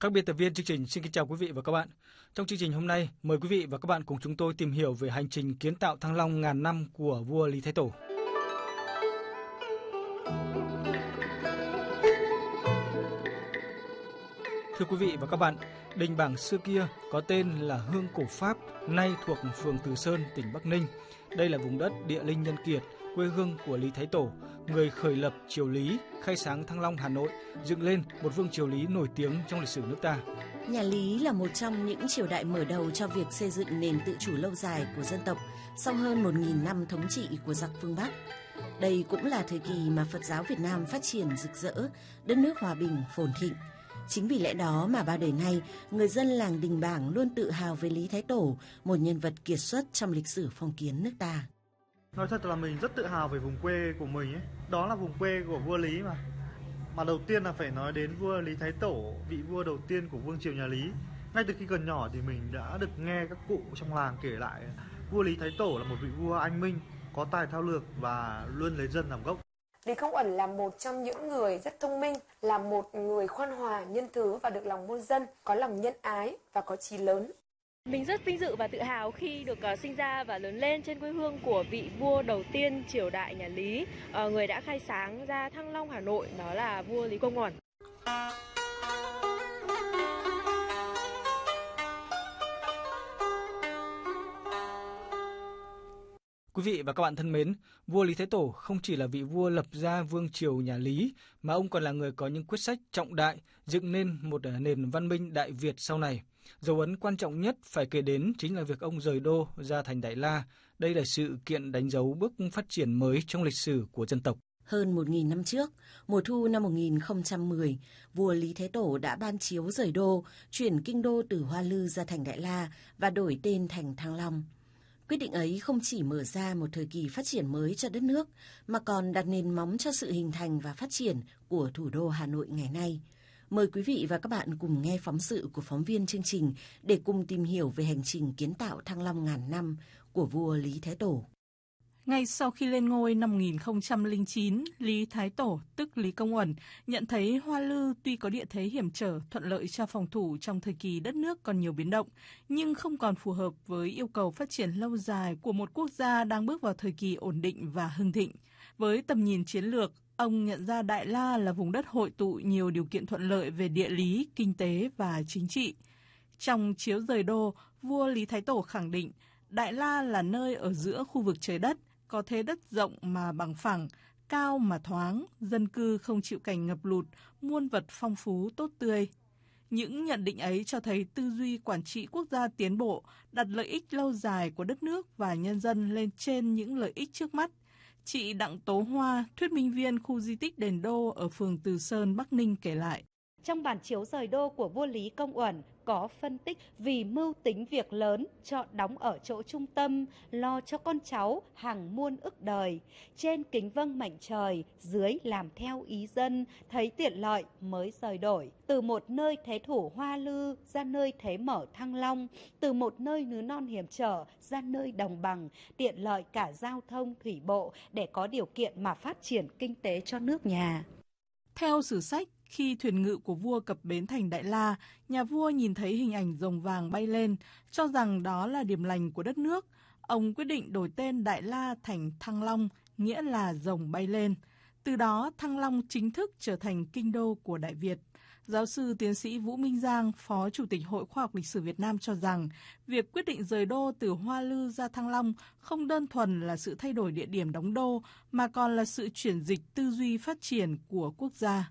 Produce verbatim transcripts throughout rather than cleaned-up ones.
Các biên tập viên chương trình xin kính chào quý vị và các bạn. Trong chương trình hôm nay, mời quý vị và các bạn cùng chúng tôi tìm hiểu về hành trình kiến tạo Thăng Long ngàn năm của vua Lý Thái Tổ. Thưa quý vị và các bạn, đình Bảng xưa kia có tên là Hương Cổ Pháp, nay thuộc phường Từ Sơn, tỉnh Bắc Ninh. Đây là vùng đất địa linh nhân kiệt, quê hương của Lý Thái Tổ, người khởi lập triều Lý, khai sáng Thăng Long Hà Nội, dựng lên một vương triều Lý nổi tiếng trong lịch sử nước ta. Nhà Lý là một trong những triều đại mở đầu cho việc xây dựng nền tự chủ lâu dài của dân tộc sau hơn một nghìn năm thống trị của giặc phương Bắc. Đây cũng là thời kỳ mà Phật giáo Việt Nam phát triển rực rỡ, đất nước hòa bình, phồn thịnh. Chính vì lẽ đó mà bao đời nay, người dân làng Đình Bảng luôn tự hào về Lý Thái Tổ, một nhân vật kiệt xuất trong lịch sử phong kiến nước ta. Nói thật là mình rất tự hào về vùng quê của mình ấy. Đó là vùng quê của vua Lý mà. Mà đầu tiên là phải nói đến vua Lý Thái Tổ, vị vua đầu tiên của vương triều nhà Lý. Ngay từ khi còn nhỏ thì mình đã được nghe các cụ trong làng kể lại vua Lý Thái Tổ là một vị vua anh minh, có tài thao lược và luôn lấy dân làm gốc. Lý Công Uẩn là một trong những người rất thông minh, là một người khoan hòa, nhân thứ và được lòng muôn dân, có lòng nhân ái và có chí lớn. Mình rất vinh dự và tự hào khi được uh, sinh ra và lớn lên trên quê hương của vị vua đầu tiên triều đại nhà Lý, uh, người đã khai sáng ra Thăng Long Hà Nội, đó là vua Lý Công Uẩn. Quý vị và các bạn thân mến, vua Lý Thái Tổ không chỉ là vị vua lập ra vương triều nhà Lý, mà ông còn là người có những quyết sách trọng đại, dựng nên một nền văn minh Đại Việt sau này. Dấu ấn quan trọng nhất phải kể đến chính là việc ông rời đô ra thành Đại La. Đây là sự kiện đánh dấu bước phát triển mới trong lịch sử của dân tộc. Hơn một nghìn năm trước, mùa thu năm một nghìn không trăm mười, vua Lý Thái Tổ đã ban chiếu rời đô, chuyển kinh đô từ Hoa Lư ra thành Đại La và đổi tên thành Thăng Long. Quyết định ấy không chỉ mở ra một thời kỳ phát triển mới cho đất nước, mà còn đặt nền móng cho sự hình thành và phát triển của thủ đô Hà Nội ngày nay. Mời quý vị và các bạn cùng nghe phóng sự của phóng viên chương trình để cùng tìm hiểu về hành trình kiến tạo Thăng Long ngàn năm của vua Lý Thái Tổ. Ngay sau khi lên ngôi năm một nghìn không trăm lẻ chín, Lý Thái Tổ, tức Lý Công Uẩn, nhận thấy Hoa Lư tuy có địa thế hiểm trở, thuận lợi cho phòng thủ trong thời kỳ đất nước còn nhiều biến động, nhưng không còn phù hợp với yêu cầu phát triển lâu dài của một quốc gia đang bước vào thời kỳ ổn định và hưng thịnh. Với tầm nhìn chiến lược, ông nhận ra Đại La là vùng đất hội tụ nhiều điều kiện thuận lợi về địa lý, kinh tế và chính trị. Trong chiếu rời đô, vua Lý Thái Tổ khẳng định Đại La là nơi ở giữa khu vực trời đất, có thế đất rộng mà bằng phẳng, cao mà thoáng, dân cư không chịu cảnh ngập lụt, muôn vật phong phú tốt tươi. Những nhận định ấy cho thấy tư duy quản trị quốc gia tiến bộ, đặt lợi ích lâu dài của đất nước và nhân dân lên trên những lợi ích trước mắt. Chị Đặng Tố Hoa, thuyết minh viên khu di tích Đền Đô ở phường Từ Sơn, Bắc Ninh kể lại. Trong bản chiếu rời đô của vua Lý Công Uẩn có phân tích vì mưu tính việc lớn, chọn đóng ở chỗ trung tâm, lo cho con cháu hàng muôn ức đời. Trên kính vâng mệnh trời, dưới làm theo ý dân, thấy tiện lợi mới rời đổi. Từ một nơi thế thủ Hoa Lư ra nơi thế mở Thăng Long, từ một nơi núi non hiểm trở ra nơi đồng bằng, tiện lợi cả giao thông thủy bộ để có điều kiện mà phát triển kinh tế cho nước nhà. Theo sử sách, khi thuyền ngự của vua cập bến thành Đại La, nhà vua nhìn thấy hình ảnh rồng vàng bay lên, cho rằng đó là điểm lành của đất nước. Ông quyết định đổi tên Đại La thành Thăng Long, nghĩa là rồng bay lên. Từ đó, Thăng Long chính thức trở thành kinh đô của Đại Việt. Giáo sư tiến sĩ Vũ Minh Giang, Phó Chủ tịch Hội Khoa học Lịch sử Việt Nam cho rằng, việc quyết định rời đô từ Hoa Lư ra Thăng Long không đơn thuần là sự thay đổi địa điểm đóng đô, mà còn là sự chuyển dịch tư duy phát triển của quốc gia.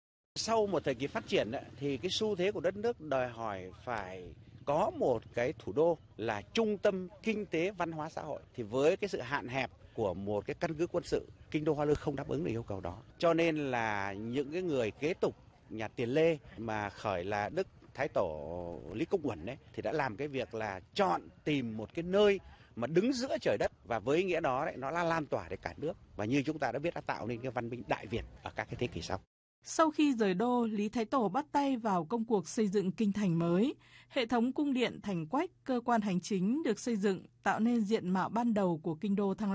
Sau một thời kỳ phát triển thì cái xu thế của đất nước đòi hỏi phải có một cái thủ đô là trung tâm kinh tế, văn hóa, xã hội. Thì với cái sự hạn hẹp của một cái căn cứ quân sự, kinh đô Hoa Lư không đáp ứng được yêu cầu đó. Cho nên là những cái người kế tục nhà Tiền Lê mà khởi là Đức Thái Tổ Lý Công Uẩn ấy, thì đã làm cái việc là chọn tìm một cái nơi mà đứng giữa trời đất, và với ý nghĩa đó đấy, nó là lan tỏa đến cả nước. Và như chúng ta đã biết, đã tạo nên cái văn minh Đại Việt ở các cái thế kỷ sau. Sau khi rời đô, Lý Thái Tổ bắt tay vào công cuộc xây dựng kinh thành mới. Hệ thống cung điện, thành quách, cơ quan hành chính được xây dựng, tạo nên diện mạo ban đầu của kinh đô Thăng Long.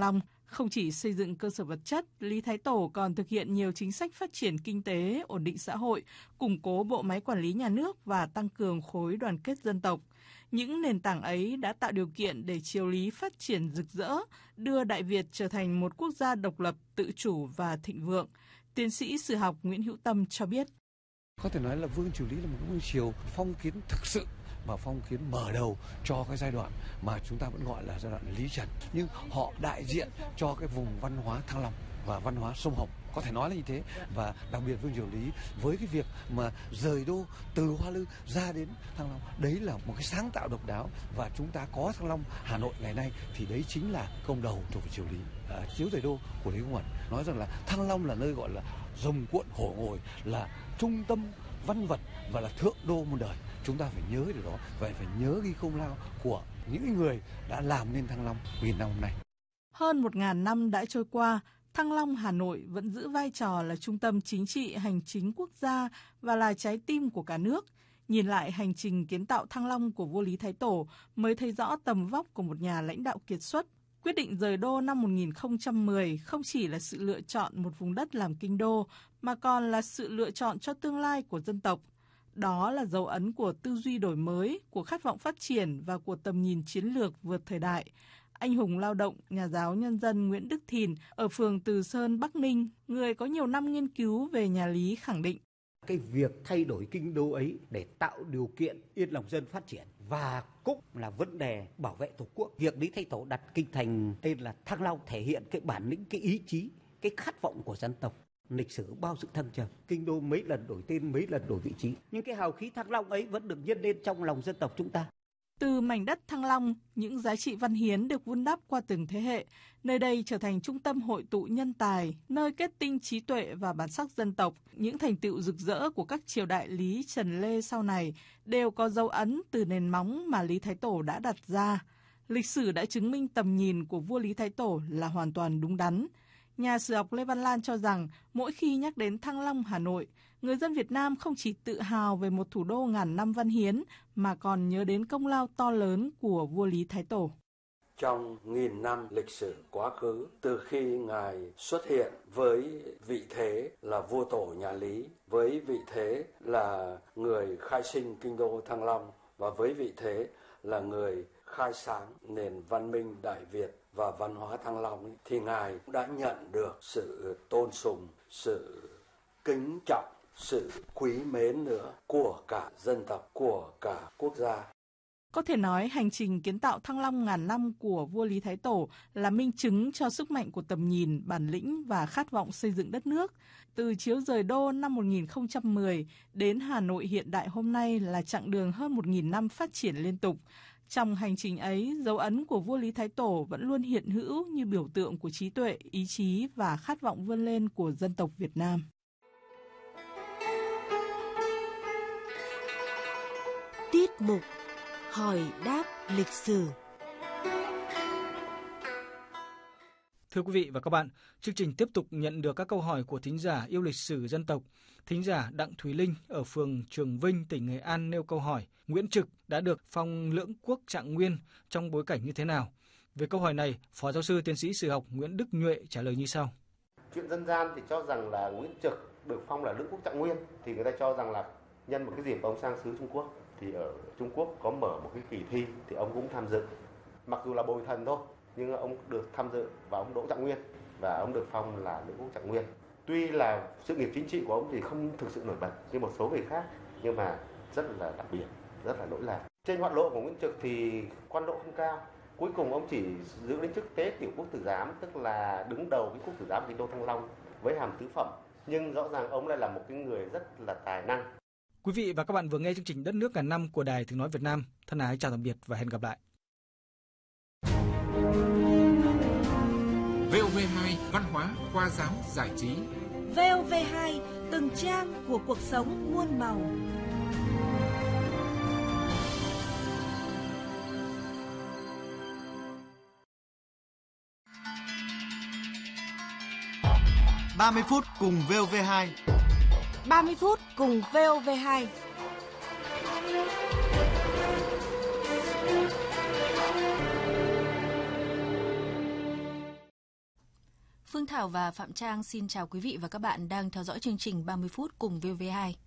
Không chỉ xây dựng cơ sở vật chất, Lý Thái Tổ còn thực hiện nhiều chính sách phát triển kinh tế, ổn định xã hội, củng cố bộ máy quản lý nhà nước và tăng cường khối đoàn kết dân tộc. Những nền tảng ấy đã tạo điều kiện để triều Lý phát triển rực rỡ, đưa Đại Việt trở thành một quốc gia độc lập, tự chủ và thịnh vượng. Tiến sĩ sử học Nguyễn Hữu Tâm cho biết. Có thể nói là Vương Triều Lý là một vương triều phong kiến thực sự, mà phong kiến mở đầu cho cái giai đoạn mà chúng ta vẫn gọi là giai đoạn Lý Trần. Nhưng họ đại diện cho cái vùng văn hóa Thăng Long và văn hóa sông Hồng, có thể nói là như thế. Và đặc biệt Vương Triều Lý với cái việc mà rời đô từ Hoa Lư ra đến Thăng Long, đấy là một cái sáng tạo độc đáo, và chúng ta có Thăng Long Hà Nội ngày nay thì đấy chính là công đầu thuộc về triều Lý. À, chiếu rời đô của Lý Công Uẩn nói rằng là Thăng Long là nơi gọi là rồng cuộn hổ ngồi, là trung tâm văn vật và là thượng đô muôn đời. Chúng ta phải nhớ điều đó, vậy phải nhớ ghi công lao của những người đã làm nên Thăng Long nghìn năm hôm nay. Hơn một ngàn năm đã trôi qua, Thăng Long Hà Nội vẫn giữ vai trò là trung tâm chính trị hành chính quốc gia và là trái tim của cả nước. Nhìn lại hành trình kiến tạo Thăng Long của vua Lý Thái Tổ mới thấy rõ tầm vóc của một nhà lãnh đạo kiệt xuất. Quyết định rời đô năm một nghìn không trăm mười không chỉ là sự lựa chọn một vùng đất làm kinh đô, mà còn là sự lựa chọn cho tương lai của dân tộc. Đó là dấu ấn của tư duy đổi mới, của khát vọng phát triển và của tầm nhìn chiến lược vượt thời đại. Anh hùng lao động, nhà giáo nhân dân Nguyễn Đức Thìn ở phường Từ Sơn, Bắc Ninh, người có nhiều năm nghiên cứu về nhà Lý khẳng định. Cái việc thay đổi kinh đô ấy để tạo điều kiện yên lòng dân phát triển và cũng là vấn đề bảo vệ Tổ quốc. Việc Lý Thái Tổ đặt kinh thành tên là Thăng Long thể hiện cái bản lĩnh, cái ý chí, cái khát vọng của dân tộc. Lịch sử bao sự thăng trầm, kinh đô mấy lần đổi tên, mấy lần đổi vị trí, nhưng cái hào khí Thăng Long ấy vẫn được nhân lên trong lòng dân tộc chúng ta. Từ mảnh đất Thăng Long, những giá trị văn hiến được vun đắp qua từng thế hệ. Nơi đây trở thành trung tâm hội tụ nhân tài, nơi kết tinh trí tuệ và bản sắc dân tộc. Những thành tựu rực rỡ của các triều đại Lý, Trần, Lê sau này đều có dấu ấn từ nền móng mà Lý Thái Tổ đã đặt ra. Lịch sử đã chứng minh tầm nhìn của vua Lý Thái Tổ là hoàn toàn đúng đắn. Nhà sử học Lê Văn Lan cho rằng mỗi khi nhắc đến Thăng Long Hà Nội, người dân Việt Nam không chỉ tự hào về một thủ đô ngàn năm văn hiến mà còn nhớ đến công lao to lớn của vua Lý Thái Tổ. Trong nghìn năm lịch sử quá khứ, từ khi Ngài xuất hiện với vị thế là vua tổ nhà Lý, với vị thế là người khai sinh kinh đô Thăng Long và với vị thế là người khai sáng nền văn minh Đại Việt và văn hóa Thăng Long ấy, thì Ngài đã nhận được sự tôn sùng, sự kính trọng, sự quý mến nữa của cả dân tộc, của cả quốc gia. Có thể nói hành trình kiến tạo Thăng Long ngàn năm của vua Lý Thái Tổ là minh chứng cho sức mạnh của tầm nhìn, bản lĩnh và khát vọng xây dựng đất nước. Từ chiếu rời đô năm một nghìn không trăm mười đến Hà Nội hiện đại hôm nay là chặng đường hơn một nghìn năm phát triển liên tục. Trong hành trình ấy, dấu ấn của vua Lý Thái Tổ vẫn luôn hiện hữu như biểu tượng của trí tuệ, ý chí và khát vọng vươn lên của dân tộc Việt Nam. Tiết mục Hỏi đáp lịch sử. Thưa quý vị và các bạn, chương trình tiếp tục nhận được các câu hỏi của thính giả yêu lịch sử dân tộc. Thính giả Đặng Thùy Linh ở phường Trường Vinh, tỉnh Nghệ An nêu câu hỏi: Nguyễn Trực đã được phong lưỡng quốc trạng nguyên trong bối cảnh như thế nào? Về câu hỏi này, Phó Giáo sư Tiến sĩ Sử học Nguyễn Đức Nhuệ trả lời như sau. Chuyện dân gian thì cho rằng là Nguyễn Trực được phong là lưỡng quốc trạng nguyên, thì người ta cho rằng là nhân một cái dịp ông sang xứ Trung Quốc, thì ở Trung Quốc có mở một cái kỳ thi thì ông cũng tham dự. Mặc dù là bồi thần thôi, nhưng ông được tham dự và ông đỗ trạng nguyên và ông được phong là lưỡng quốc trạng nguyên. Tuy là sự nghiệp chính trị của ông thì không thực sự nổi bật như một số người khác, nhưng mà rất là đặc biệt, rất là nổi lạc. Trên hoạn lộ của Nguyễn Trực thì quan độ không cao. Cuối cùng ông chỉ giữ đến chức tế tiểu quốc tử giám, tức là đứng đầu cái quốc tử giám kinh đô Thăng Long với hàm tứ phẩm. Nhưng rõ ràng ông lại là một cái người rất là tài năng. Quý vị và các bạn vừa nghe chương trình Đất nước ngàn năm của Đài Tiếng nói Việt Nam. Thân ái chào tạm biệt và hẹn gặp lại. vê o vê hai Văn hóa, khoa giáo, giải trí. vê o vê hai từng trang của cuộc sống muôn màu. ba mươi phút cùng vê o vê hai. ba mươi phút cùng vê o vê hai. Phương Thảo và Phạm Trang xin chào quý vị và các bạn đang theo dõi chương trình ba mươi phút cùng vê o vê hai.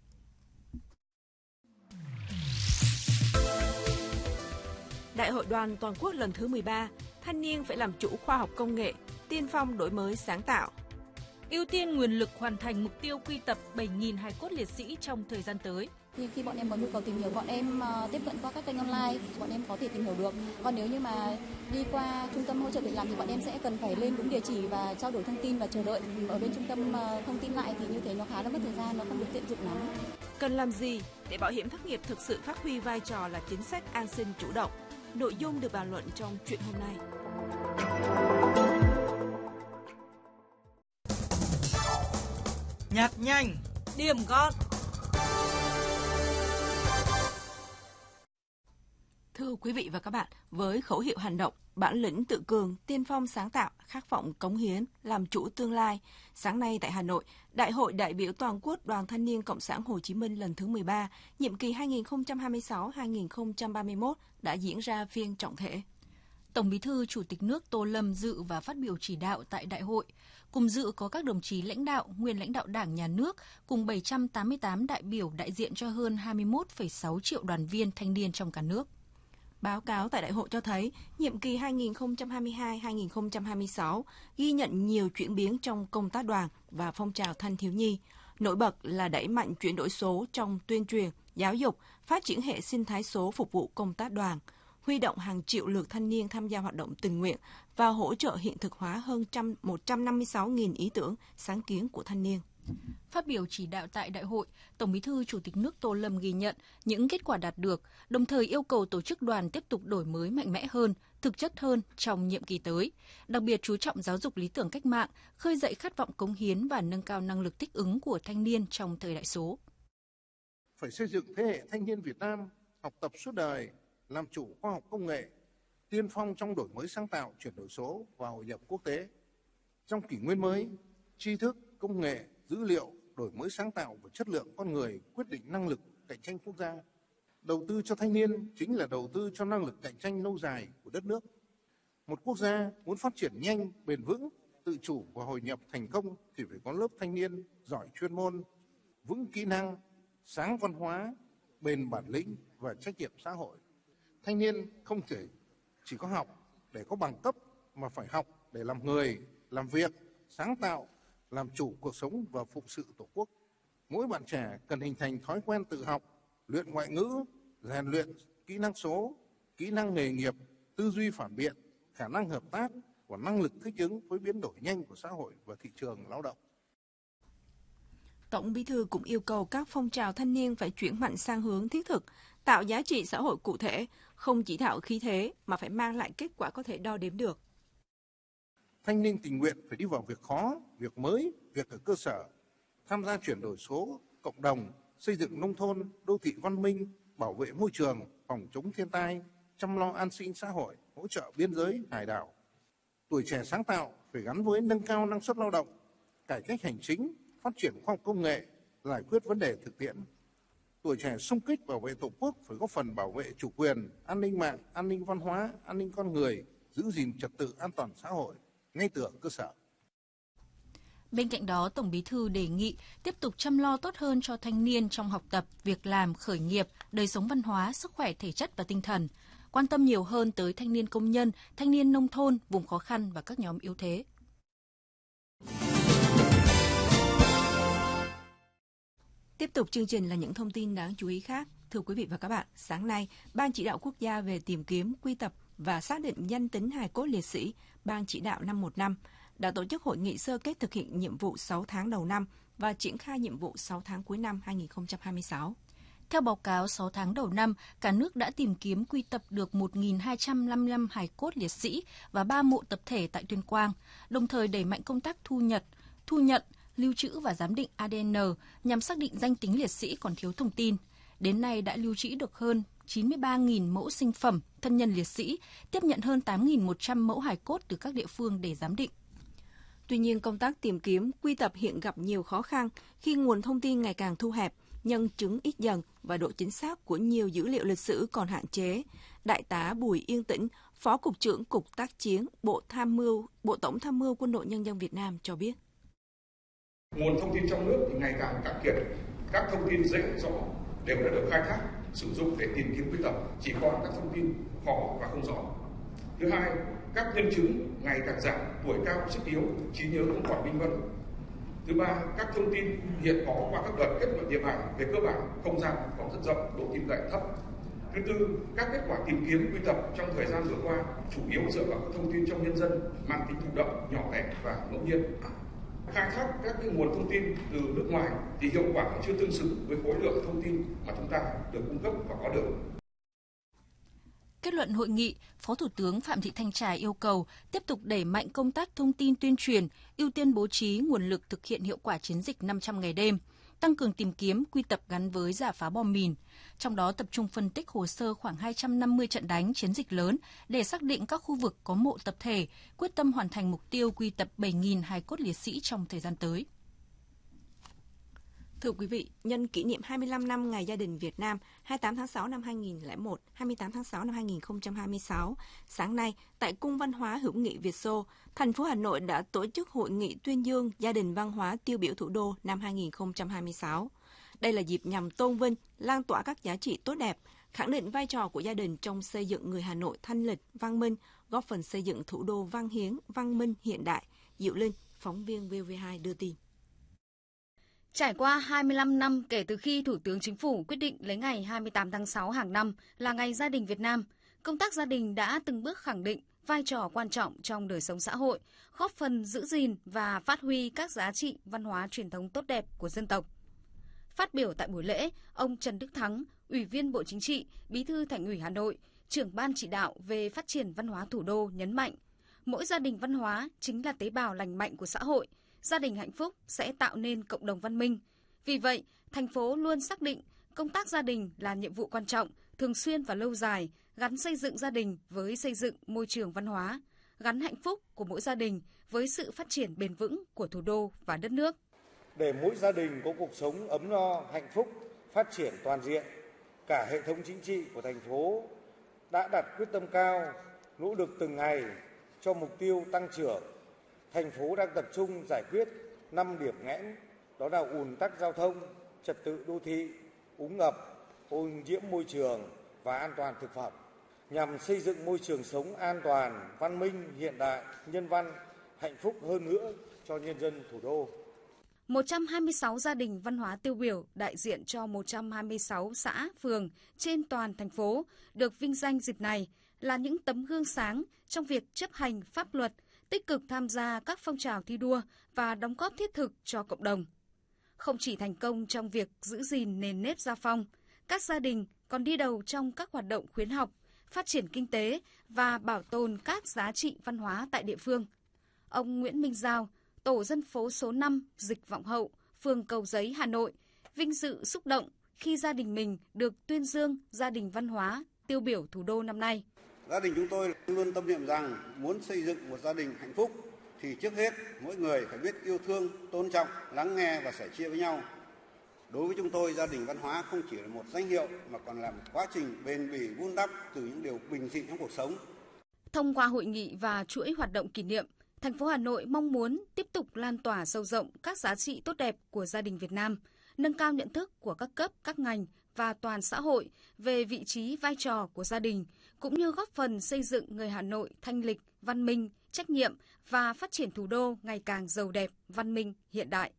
Đại hội đoàn toàn quốc lần thứ mười ba, thanh niên phải làm chủ khoa học công nghệ, tiên phong đổi mới sáng tạo. Ưu tiên nguồn lực hoàn thành mục tiêu quy tập bảy nghìn hài cốt liệt sĩ trong thời gian tới. Thì khi bọn em có nhu cầu tìm hiểu, bọn em uh, tiếp cận qua các kênh online, bọn em có thể tìm hiểu được. Còn nếu như mà đi qua trung tâm hỗ trợ việc làm thì bọn em sẽ cần phải lên đúng địa chỉ và trao đổi thông tin và chờ đợi ở bên trung tâm uh, thông tin lại, thì như thế nó khá là mất thời gian, nó không được tiện dụng lắm. Cần làm gì để bảo hiểm thất nghiệp thực sự phát huy vai trò là chính sách an sinh chủ động? Nội dung được bàn luận trong chuyện hôm nay. Nhạc nhanh, điểm gọn. Thưa quý vị và các bạn, với khẩu hiệu hành động, bản lĩnh tự cường, tiên phong sáng tạo, khát vọng cống hiến, làm chủ tương lai, sáng nay tại Hà Nội, Đại hội đại biểu toàn quốc Đoàn Thanh niên Cộng sản Hồ Chí Minh lần thứ mười ba, nhiệm kỳ hai nghìn không trăm hai mươi sáu đến hai nghìn không trăm ba mươi mốt đã diễn ra phiên trọng thể. Tổng Bí thư Chủ tịch nước Tô Lâm dự và phát biểu chỉ đạo tại đại hội. Cùng dự có các đồng chí lãnh đạo, nguyên lãnh đạo Đảng, Nhà nước, cùng bảy trăm tám mươi tám đại biểu đại diện cho hơn hai mươi mốt phẩy sáu triệu đoàn viên thanh niên trong cả nước. Báo cáo tại đại hội cho thấy, nhiệm kỳ hai nghìn không trăm hai mươi hai đến hai nghìn không trăm hai mươi sáu ghi nhận nhiều chuyển biến trong công tác đoàn và phong trào thanh thiếu nhi. Nổi bật là đẩy mạnh chuyển đổi số trong tuyên truyền, giáo dục, phát triển hệ sinh thái số phục vụ công tác đoàn, huy động hàng triệu lượt thanh niên tham gia hoạt động tình nguyện và hỗ trợ hiện thực hóa hơn một trăm năm mươi sáu nghìn ý tưởng, sáng kiến của thanh niên. Phát biểu chỉ đạo tại đại hội, Tổng Bí thư Chủ tịch nước Tô Lâm ghi nhận những kết quả đạt được, đồng thời yêu cầu tổ chức đoàn tiếp tục đổi mới mạnh mẽ hơn, thực chất hơn trong nhiệm kỳ tới, đặc biệt chú trọng giáo dục lý tưởng cách mạng, khơi dậy khát vọng cống hiến và nâng cao năng lực thích ứng của thanh niên trong thời đại số. Phải xây dựng thế hệ thanh niên Việt Nam học tập suốt đời, làm chủ khoa học công nghệ, tiên phong trong đổi mới sáng tạo, chuyển đổi số và hội nhập quốc tế. Trong kỷ nguyên mới, tri thức, công nghệ, dữ liệu, đổi mới sáng tạo và chất lượng con người quyết định năng lực cạnh tranh quốc gia. Đầu tư cho thanh niên chính là đầu tư cho năng lực cạnh tranh lâu dài của đất nước. Một quốc gia muốn phát triển nhanh, bền vững, tự chủ và hội nhập thành công thì phải có lớp thanh niên giỏi chuyên môn, vững kỹ năng, sáng văn hóa, bền bản lĩnh và trách nhiệm xã hội. Thanh niên không thể chỉ có học để có bằng cấp mà phải học để làm người, làm việc, sáng tạo, làm chủ cuộc sống và phụng sự Tổ quốc. Mỗi bạn trẻ cần hình thành thói quen tự học, luyện ngoại ngữ, rèn luyện kỹ năng số, kỹ năng nghề nghiệp, tư duy phản biện, khả năng hợp tác và năng lực thích ứng với biến đổi nhanh của xã hội và thị trường lao động. Tổng Bí thư cũng yêu cầu các phong trào thanh niên phải chuyển mạnh sang hướng thiết thực, tạo giá trị xã hội cụ thể, không chỉ tạo khí thế mà phải mang lại kết quả có thể đo đếm được. Thanh niên tình nguyện phải đi vào việc khó, việc mới, việc ở cơ sở, tham gia chuyển đổi số, cộng đồng, xây dựng nông thôn, đô thị văn minh, bảo vệ môi trường, phòng chống thiên tai, chăm lo an sinh xã hội, hỗ trợ biên giới, hải đảo. Tuổi trẻ sáng tạo phải gắn với nâng cao năng suất lao động, cải cách hành chính, phát triển khoa học công nghệ, giải quyết vấn đề thực tiễn. Tuổi trẻ xung kích bảo vệ Tổ quốc phải góp phần bảo vệ chủ quyền, an ninh mạng, an ninh văn hóa, an ninh con người, giữ gìn trật tự an toàn xã hội ngay từ cơ sở. Bên cạnh đó, Tổng Bí thư đề nghị tiếp tục chăm lo tốt hơn cho thanh niên trong học tập, việc làm, khởi nghiệp, đời sống văn hóa, sức khỏe thể chất và tinh thần, quan tâm nhiều hơn tới thanh niên công nhân, thanh niên nông thôn, vùng khó khăn và các nhóm yếu thế. Tiếp tục chương trình là những thông tin đáng chú ý khác. Thưa quý vị và các bạn, sáng nay, Ban Chỉ đạo Quốc gia về tìm kiếm, quy tập và xác định danh tính hài cốt liệt sĩ, Ban Chỉ đạo năm một năm, đã tổ chức hội nghị sơ kết thực hiện nhiệm vụ sáu tháng đầu năm và triển khai nhiệm vụ sáu tháng cuối năm hai nghìn không trăm hai mươi sáu. Theo báo cáo sáu tháng đầu năm, cả nước đã tìm kiếm quy tập được một nghìn hai trăm năm mươi lăm hài cốt liệt sĩ và ba mộ tập thể tại Tuyên Quang, đồng thời đẩy mạnh công tác thu nhận, thu nhận, lưu trữ và giám định a đê en nhằm xác định danh tính liệt sĩ còn thiếu thông tin. Đến nay đã lưu trữ được hơn chín mươi ba nghìn mẫu sinh phẩm, thân nhân liệt sĩ, tiếp nhận hơn tám nghìn một trăm mẫu hài cốt từ các địa phương để giám định. Tuy nhiên, công tác tìm kiếm, quy tập hiện gặp nhiều khó khăn khi nguồn thông tin ngày càng thu hẹp, nhân chứng ít dần và độ chính xác của nhiều dữ liệu lịch sử còn hạn chế. Đại tá Bùi Yên Tĩnh, Phó Cục trưởng Cục Tác chiến, Bộ Tham mưu, Bộ Tổng Tham mưu Quân đội Nhân dân Việt Nam cho biết. Nguồn thông tin trong nước thì ngày càng cạn kiệt, các thông tin dễ rõ đều đã được khai thác, sử dụng để tìm kiếm quy tập, chỉ còn các thông tin khó và không rõ. Thứ hai, các nhân chứng ngày càng giảm, tuổi cao, sức yếu, trí nhớ cũng còn minh mẫn. Thứ ba, các thông tin hiện có qua các đợt kết luận địa bàn về cơ bản không gian còn rất rộng, độ tin cậy thấp. Thứ tư, các kết quả tìm kiếm quy tập trong thời gian vừa qua chủ yếu dựa vào các thông tin trong nhân dân mang tính thụ động, nhỏ lẻ và ngẫu nhiên. Khai thác các cái nguồn thông tin từ nước ngoài thì hiệu quả chưa tương xứng với khối lượng thông tin mà chúng ta được cung cấp và có được. Kết luận hội nghị, Phó Thủ tướng Phạm Thị Thanh Trà yêu cầu tiếp tục đẩy mạnh công tác thông tin tuyên truyền, ưu tiên bố trí nguồn lực thực hiện hiệu quả chiến dịch năm trăm ngày đêm, tăng cường tìm kiếm, quy tập gắn với rà phá bom mìn. Trong đó tập trung phân tích hồ sơ khoảng hai trăm năm mươi trận đánh chiến dịch lớn để xác định các khu vực có mộ tập thể, quyết tâm hoàn thành mục tiêu quy tập bảy nghìn hài cốt liệt sĩ trong thời gian tới. Thưa quý vị, nhân kỷ niệm hai mươi lăm năm Ngày Gia đình Việt Nam hai mươi tám tháng sáu năm hai nghìn không trăm lẻ một, hai mươi tám tháng sáu năm hai nghìn không trăm hai mươi sáu, sáng nay tại Cung Văn hóa Hữu nghị Việt Xô, thành phố Hà Nội đã tổ chức hội nghị tuyên dương Gia đình văn hóa tiêu biểu thủ đô năm hai nghìn không trăm hai mươi sáu. Đây là dịp nhằm tôn vinh, lan tỏa các giá trị tốt đẹp, khẳng định vai trò của gia đình trong xây dựng người Hà Nội thanh lịch, văn minh, góp phần xây dựng thủ đô văn hiến, văn minh hiện đại. Diệu Linh, phóng viên vê o vê hai đưa tin. Trải qua hai mươi lăm năm kể từ khi Thủ tướng Chính phủ quyết định lấy ngày hai mươi tám tháng sáu hàng năm là Ngày Gia đình Việt Nam, công tác gia đình đã từng bước khẳng định vai trò quan trọng trong đời sống xã hội, góp phần giữ gìn và phát huy các giá trị văn hóa truyền thống tốt đẹp của dân tộc. Phát biểu tại buổi lễ, ông Trần Đức Thắng, Ủy viên Bộ Chính trị, Bí thư Thành ủy Hà Nội, trưởng Ban chỉ đạo về phát triển văn hóa thủ đô nhấn mạnh, mỗi gia đình văn hóa chính là tế bào lành mạnh của xã hội. Gia đình hạnh phúc sẽ tạo nên cộng đồng văn minh. Vì vậy, thành phố luôn xác định công tác gia đình là nhiệm vụ quan trọng, thường xuyên và lâu dài, gắn xây dựng gia đình với xây dựng môi trường văn hóa, gắn hạnh phúc của mỗi gia đình với sự phát triển bền vững của thủ đô và đất nước. Để mỗi gia đình có cuộc sống ấm no, hạnh phúc, phát triển toàn diện, cả hệ thống chính trị của thành phố đã đặt quyết tâm cao, nỗ lực từng ngày cho mục tiêu tăng trưởng. Thành phố đang tập trung giải quyết năm điểm nghẽn, đó là ùn tắc giao thông, trật tự đô thị, úng ngập, ô nhiễm môi trường và an toàn thực phẩm, nhằm xây dựng môi trường sống an toàn, văn minh, hiện đại, nhân văn, hạnh phúc hơn nữa cho nhân dân thủ đô. một trăm hai mươi sáu gia đình văn hóa tiêu biểu đại diện cho một trăm hai mươi sáu xã, phường trên toàn thành phố được vinh danh dịp này là những tấm gương sáng trong việc chấp hành pháp luật, tích cực tham gia các phong trào thi đua và đóng góp thiết thực cho cộng đồng. Không chỉ thành công trong việc giữ gìn nền nếp gia phong, các gia đình còn đi đầu trong các hoạt động khuyến học, phát triển kinh tế và bảo tồn các giá trị văn hóa tại địa phương. Ông Nguyễn Minh Giao, tổ dân phố số năm Dịch Vọng Hậu, phường Cầu Giấy, Hà Nội, vinh dự xúc động khi gia đình mình được tuyên dương gia đình văn hóa tiêu biểu thủ đô năm nay. Gia đình chúng tôi luôn tâm niệm rằng muốn xây dựng một gia đình hạnh phúc thì trước hết mỗi người phải biết yêu thương, tôn trọng, lắng nghe và sẻ chia với nhau. Đối với chúng tôi, gia đình văn hóa không chỉ là một danh hiệu mà còn là một quá trình bền bỉ vun đắp từ những điều bình dị trong cuộc sống. Thông qua hội nghị và chuỗi hoạt động kỷ niệm, thành phố Hà Nội mong muốn tiếp tục lan tỏa sâu rộng các giá trị tốt đẹp của gia đình Việt Nam, nâng cao nhận thức của các cấp, các ngành và toàn xã hội về vị trí vai trò của gia đình, cũng như góp phần xây dựng người Hà Nội thanh lịch, văn minh, trách nhiệm và phát triển thủ đô ngày càng giàu đẹp, văn minh, hiện đại.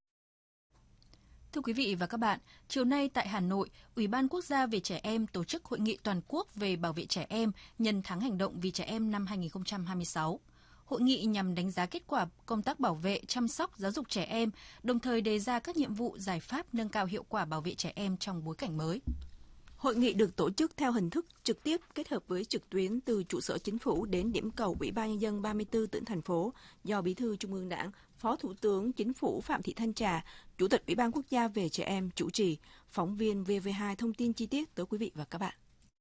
Thưa quý vị và các bạn, chiều nay tại Hà Nội, Ủy ban Quốc gia về trẻ em tổ chức hội nghị toàn quốc về bảo vệ trẻ em nhân tháng hành động vì trẻ em năm hai nghìn không trăm hai mươi sáu. Hội nghị nhằm đánh giá kết quả công tác bảo vệ, chăm sóc, giáo dục trẻ em, đồng thời đề ra các nhiệm vụ, giải pháp nâng cao hiệu quả bảo vệ trẻ em trong bối cảnh mới. Hội nghị được tổ chức theo hình thức trực tiếp kết hợp với trực tuyến từ trụ sở Chính phủ đến điểm cầu Ủy ban Nhân dân ba mươi tư tỉnh, thành phố do Bí thư Trung ương Đảng, Phó Thủ tướng Chính phủ Phạm Thị Thanh Trà, Chủ tịch Ủy ban Quốc gia về trẻ em chủ trì. Phóng viên vê o vê hai thông tin chi tiết tới quý vị và các bạn.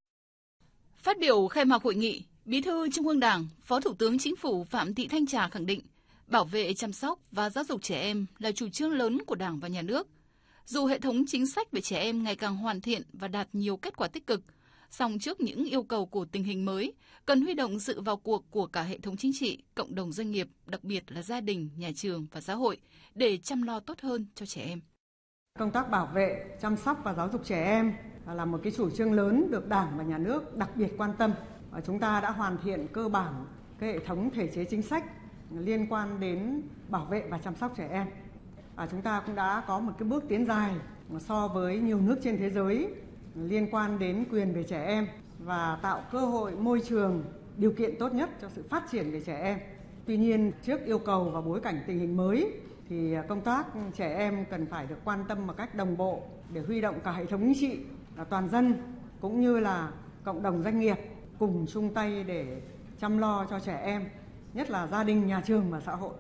Phát biểu khai mạc hội nghị, Bí thư Trung ương Đảng, Phó Thủ tướng Chính phủ Phạm Thị Thanh Trà khẳng định bảo vệ, chăm sóc và giáo dục trẻ em là chủ trương lớn của Đảng và Nhà nước. Dù hệ thống chính sách về trẻ em ngày càng hoàn thiện và đạt nhiều kết quả tích cực, song trước những yêu cầu của tình hình mới, cần huy động sự vào cuộc của cả hệ thống chính trị, cộng đồng doanh nghiệp, đặc biệt là gia đình, nhà trường và xã hội để chăm lo tốt hơn cho trẻ em. Công tác bảo vệ, chăm sóc và giáo dục trẻ em là một cái chủ trương lớn được Đảng và Nhà nước đặc biệt quan tâm. Và chúng ta đã hoàn thiện cơ bản cái hệ thống thể chế chính sách liên quan đến bảo vệ và chăm sóc trẻ em. Và chúng ta cũng đã có một cái bước tiến dài so với nhiều nước trên thế giới liên quan đến quyền về trẻ em và tạo cơ hội môi trường, điều kiện tốt nhất cho sự phát triển về trẻ em. Tuy nhiên, trước yêu cầu và bối cảnh tình hình mới thì công tác trẻ em cần phải được quan tâm một cách đồng bộ để huy động cả hệ thống chính trị, toàn dân cũng như là cộng đồng doanh nghiệp cùng chung tay để chăm lo cho trẻ em, nhất là gia đình, nhà trường và xã hội.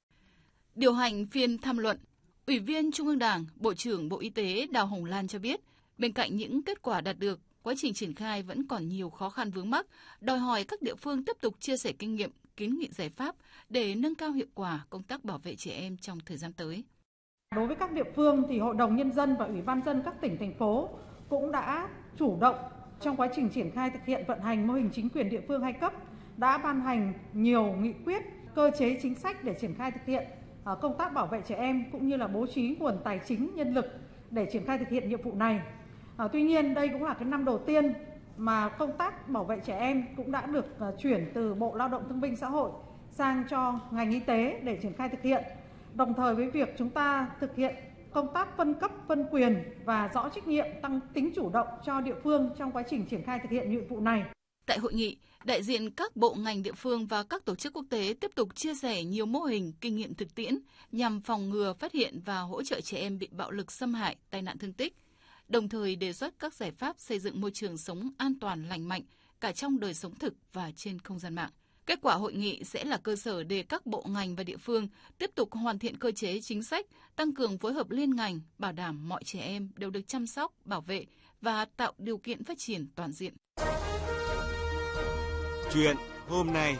Điều hành phiên tham luận, Ủy viên Trung ương Đảng, Bộ trưởng Bộ Y tế Đào Hồng Lan cho biết, bên cạnh những kết quả đạt được, quá trình triển khai vẫn còn nhiều khó khăn vướng mắc, đòi hỏi các địa phương tiếp tục chia sẻ kinh nghiệm, kiến nghị giải pháp để nâng cao hiệu quả công tác bảo vệ trẻ em trong thời gian tới. Đối với các địa phương thì Hội đồng Nhân dân và Ủy ban nhân dân các tỉnh, thành phố cũng đã chủ động trong quá trình triển khai thực hiện vận hành mô hình chính quyền địa phương hai cấp, đã ban hành nhiều nghị quyết, cơ chế chính sách để triển khai thực hiện công tác bảo vệ trẻ em cũng như là bố trí nguồn tài chính, nhân lực để triển khai thực hiện nhiệm vụ này. À, tuy nhiên đây cũng là cái năm đầu tiên mà công tác bảo vệ trẻ em cũng đã được uh, chuyển từ Bộ Lao động Thương binh Xã hội sang cho ngành y tế để triển khai thực hiện. Đồng thời với việc chúng ta thực hiện công tác phân cấp, phân quyền và rõ trách nhiệm, tăng tính chủ động cho địa phương trong quá trình triển khai thực hiện nhiệm vụ này. Tại hội nghị, đại diện các bộ ngành địa phương và các tổ chức quốc tế tiếp tục chia sẻ nhiều mô hình, kinh nghiệm thực tiễn nhằm phòng ngừa, phát hiện và hỗ trợ trẻ em bị bạo lực xâm hại, tai nạn thương tích, đồng thời đề xuất các giải pháp xây dựng môi trường sống an toàn, lành mạnh cả trong đời sống thực và trên không gian mạng. Kết quả hội nghị sẽ là cơ sở để các bộ ngành và địa phương tiếp tục hoàn thiện cơ chế chính sách, tăng cường phối hợp liên ngành, bảo đảm mọi trẻ em đều được chăm sóc, bảo vệ và tạo điều kiện phát triển toàn diện. Chuyện hôm nay.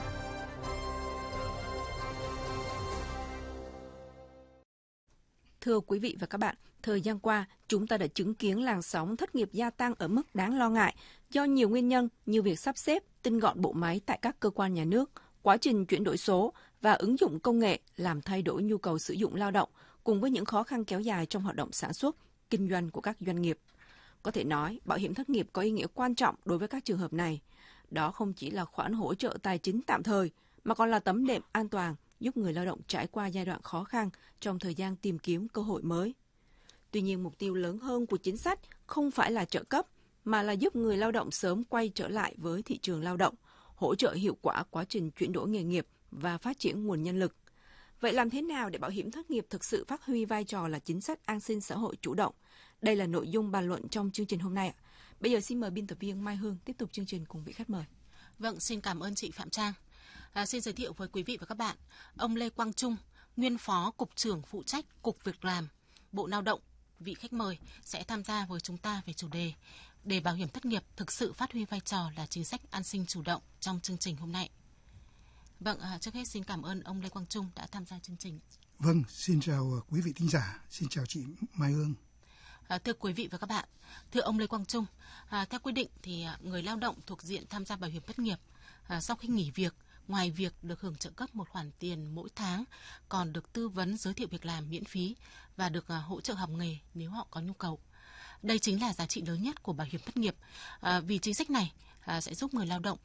Thưa quý vị và các bạn, thời gian qua, chúng ta đã chứng kiến làn sóng thất nghiệp gia tăng ở mức đáng lo ngại do nhiều nguyên nhân như việc sắp xếp, tinh gọn bộ máy tại các cơ quan nhà nước, quá trình chuyển đổi số và ứng dụng công nghệ làm thay đổi nhu cầu sử dụng lao động, cùng với những khó khăn kéo dài trong hoạt động sản xuất, kinh doanh của các doanh nghiệp. Có thể nói, bảo hiểm thất nghiệp có ý nghĩa quan trọng đối với các trường hợp này. Đó không chỉ là khoản hỗ trợ tài chính tạm thời, mà còn là tấm đệm an toàn giúp người lao động trải qua giai đoạn khó khăn trong thời gian tìm kiếm cơ hội mới. Tuy nhiên, mục tiêu lớn hơn của chính sách không phải là trợ cấp, mà là giúp người lao động sớm quay trở lại với thị trường lao động, hỗ trợ hiệu quả quá trình chuyển đổi nghề nghiệp và phát triển nguồn nhân lực. Vậy làm thế nào để bảo hiểm thất nghiệp thực sự phát huy vai trò là chính sách an sinh xã hội chủ động? Đây là nội dung bàn luận trong chương trình hôm nay. Bây giờ xin mời biên tập viên Mai Hương tiếp tục chương trình cùng vị khách mời. Vâng, xin cảm ơn chị Phạm Trang. À, xin giới thiệu với quý vị và các bạn, ông Lê Quang Trung, nguyên phó cục trưởng phụ trách Cục Việc làm, Bộ Lao động, vị khách mời sẽ tham gia với chúng ta về chủ đề để bảo hiểm thất nghiệp thực sự phát huy vai trò là chính sách an sinh chủ động trong chương trình hôm nay. Vâng, à, trước hết xin cảm ơn ông Lê Quang Trung đã tham gia chương trình. Vâng, xin chào quý vị thính giả, xin chào chị Mai Hương. À, thưa quý vị và các bạn, thưa ông Lê Quang Trung, à, theo quy định thì à, người lao động thuộc diện tham gia bảo hiểm thất nghiệp à, sau khi nghỉ việc, ngoài việc được hưởng trợ cấp một khoản tiền mỗi tháng, còn được tư vấn giới thiệu việc làm miễn phí và được à, hỗ trợ học nghề nếu họ có nhu cầu. Đây chính là giá trị lớn nhất của bảo hiểm thất nghiệp, à, vì chính sách này à, sẽ giúp người lao động